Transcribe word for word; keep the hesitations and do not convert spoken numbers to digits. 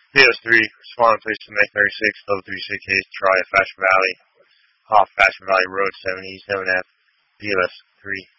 P S three, respond please to Make thirty-six, level three six eight, try Fashion Valley, off Fashion Valley Road, seven E seven F, P L S three.